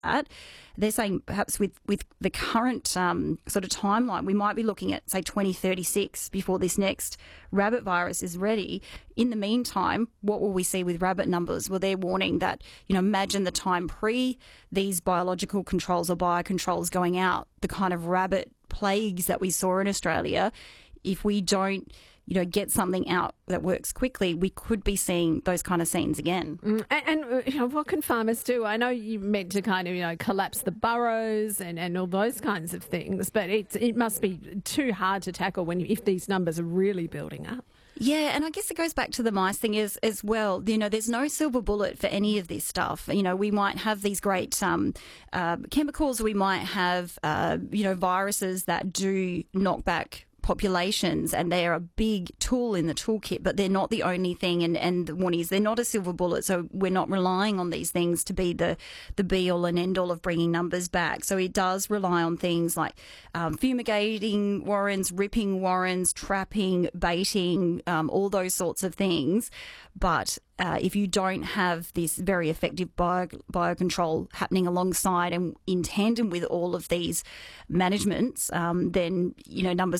that. They're saying perhaps with the current sort of timeline, we might be looking at, say, 2036 before this next rabbit virus is ready. In the meantime, what will we see with rabbit numbers? Well, they're warning that, imagine the time pre these biological controls or biocontrols going out, the kind of rabbit plagues that we saw in Australia. If we don't get something out that works quickly, we could be seeing those kind of scenes again. And what can farmers do? I know you meant to kind of, collapse the burrows and all those kinds of things, but it must be too hard to tackle if these numbers are really building up. Yeah, and I guess it goes back to the mice thing as well. There's no silver bullet for any of this stuff. We might have these great chemicals, we might have, viruses that do knock back populations, and they are a big tool in the toolkit, but they're not the only thing. And the warning is they're not a silver bullet, so we're not relying on these things to be the be-all and end-all of bringing numbers back. So it does rely on things like fumigating warrens, ripping warrens, trapping, baiting, all those sorts of things. But if you don't have this very effective biocontrol happening alongside and in tandem with all of these managements, then numbers